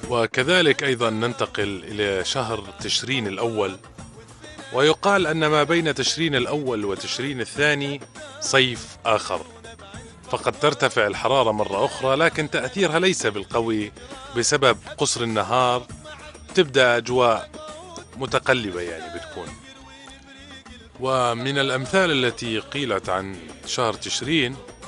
وكذلك أيضا ننتقل إلى شهر تشرين الأول، ويقال أن ما بين تشرين الأول وتشرين الثاني صيف آخر، فقد ترتفع الحرارة مرة أخرى، لكن تأثيرها ليس بالقوي بسبب قصر النهار. تبدأ أجواء متقلبة يعني بتكون. ومن الأمثال التي قيلت عن شهر تشرين